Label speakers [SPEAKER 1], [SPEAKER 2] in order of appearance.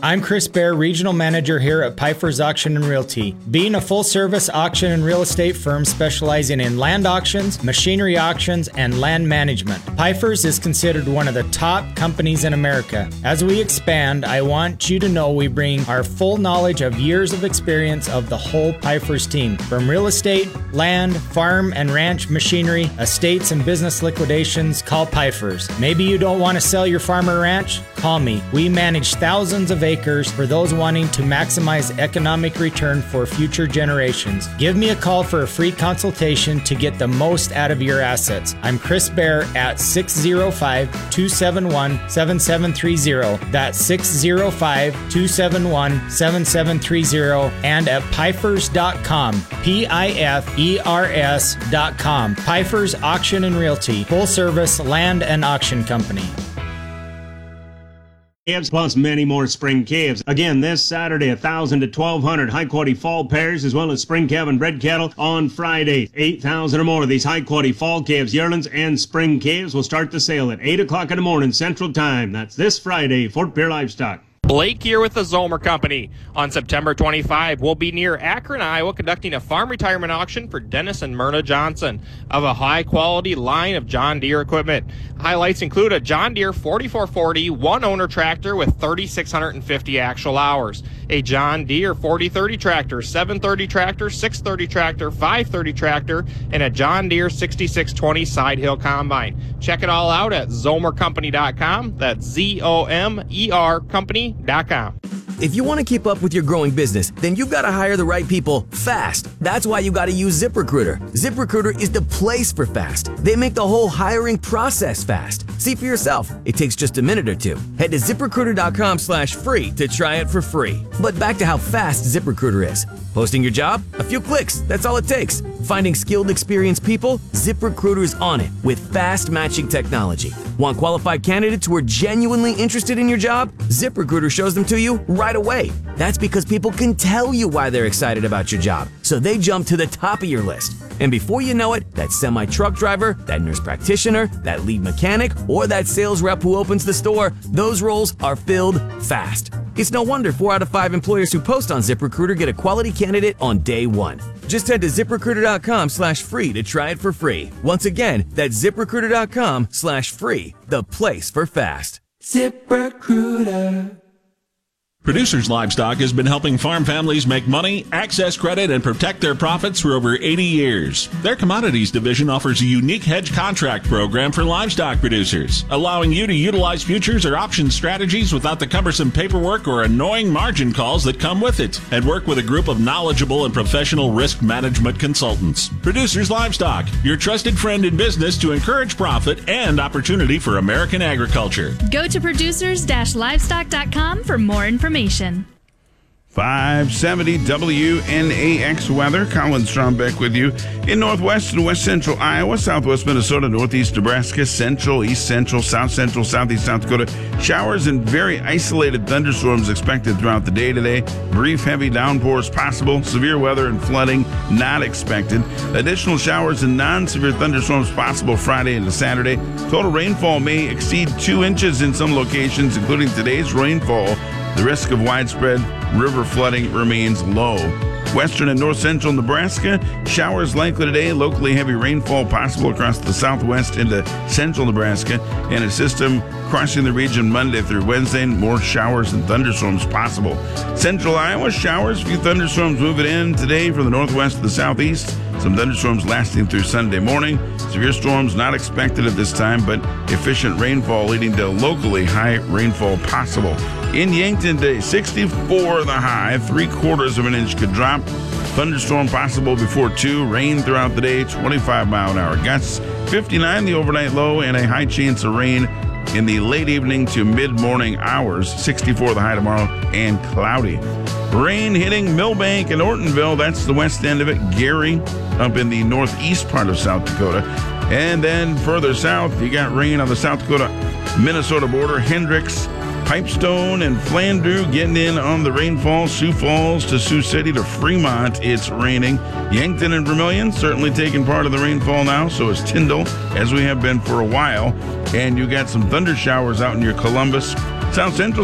[SPEAKER 1] I'm Chris Bear, Regional Manager here at Pfeiffer's Auction and Realty. Being a full-service auction and real estate firm specializing in land auctions, machinery auctions, and land management, Pfeiffer's is considered one of the top companies in America. As we expand, I want you to know we bring our full knowledge of years of experience of the whole Pfeiffer's team. From real estate, land, farm and ranch machinery, estates and business liquidations, call Pfeiffer's. Maybe you don't want to sell your farm or ranch? Call me. We manage thousands of acres for those wanting to maximize economic return for future generations. Give me a call for a free consultation to get the most out of your assets. I'm Chris Bear at 605-271-7730. That's 605-271-7730 and at Pfeifers.com. Pifers.com. Pfeiffer's Auction and Realty, full service land and auction company.
[SPEAKER 2] Calves plus many more spring calves. Again, this Saturday, 1,000 to 1,200 high-quality fall pairs, as well as spring calf and bred cattle on Friday. 8,000 or more of these high-quality fall calves, yearlings, and spring calves will start the sale at 8 o'clock in the morning Central Time. That's this Friday, Fort Pierre Livestock.
[SPEAKER 3] Blake here with the Zomer Company. On September 25, we'll be near Akron, Iowa, conducting a farm retirement auction for Dennis and Myrna Johnson of a high-quality line of John Deere equipment. Highlights include a John Deere 4440 one-owner tractor with 3,650 actual hours, a John Deere 4030 tractor, 730 tractor, 630 tractor, 530 tractor, and a John Deere 6620 side hill combine. Check it all out at zomercompany.com. That's Z-O-M-E-R company.com.
[SPEAKER 4] If you want to keep up with your growing business, then you've got to hire the right people fast. That's why you got to use ZipRecruiter. ZipRecruiter is the place for fast. They make the whole hiring process fast. See for yourself. It takes just a minute or two. Head to ZipRecruiter.com/free to try it for free. But back to how fast ZipRecruiter is. Posting your job? A few clicks. That's all it takes. Finding skilled, experienced people? ZipRecruiter is on it with fast matching technology. Want qualified candidates who are genuinely interested in your job? ZipRecruiter shows them to you right away. That's because people can tell you why they're excited about your job, so they jump to the top of your list. And before you know it, that semi-truck driver, that nurse practitioner, that lead mechanic, or that sales rep who opens the store, those roles are filled fast. It's no wonder 4 out of 5 employers who post on ZipRecruiter get a quality candidate on day one. Just head to ZipRecruiter.com/free to try it for free. Once again, that's ZipRecruiter.com/free, the place for fast. ZipRecruiter.
[SPEAKER 5] Producers Livestock has been helping farm families make money, access credit, and protect their profits for over 80 years. Their commodities division offers a unique hedge contract program for livestock producers, allowing you to utilize futures or option strategies without the cumbersome paperwork or annoying margin calls that come with it, and work with a group of knowledgeable and professional risk management consultants. Producers Livestock, your trusted friend in business to encourage profit and opportunity for American agriculture.
[SPEAKER 6] Go to producers-livestock.com for more information.
[SPEAKER 7] 570 WNAX weather. Colin Strombeck with you in northwest and west central Iowa, southwest Minnesota, northeast Nebraska, central, east central, south central, southeast South Dakota. Showers and very isolated thunderstorms expected throughout the day today. Brief heavy downpours possible. Severe weather and flooding not expected. Additional showers and non-severe thunderstorms possible Friday into Saturday. Total rainfall may exceed 2 inches in some locations, including today's rainfall. The risk of widespread river flooding remains low. Western and north central Nebraska, showers likely today, locally heavy rainfall possible across the southwest into central Nebraska, and a system crossing the region Monday through Wednesday, more showers and thunderstorms possible. Central Iowa, showers, few thunderstorms moving in today from the northwest to the southeast. Some thunderstorms lasting through Sunday morning. Severe storms not expected at this time, but efficient rainfall leading to locally high rainfall possible. In Yankton today, 64 the high, 3/4 of an inch could drop. Thunderstorm possible before 2. Rain throughout the day, 25-mile-an-hour gusts. 59 the overnight low, and a high chance of rain in the late evening to mid-morning hours. 64 the high tomorrow, and cloudy. Rain hitting Millbank and Ortonville. That's the west end of it. Gary up in the northeast part of South Dakota. And then further south, you got rain on the South Dakota-Minnesota border. Hendricks, Pipestone, and Flandreau getting in on the rainfall. Sioux Falls to Sioux City to Fremont, it's raining. Yankton and Vermilion certainly taking part of the rainfall now. So is Tyndall, as we have been for a while. And you got some thunder showers out near Columbus. South Central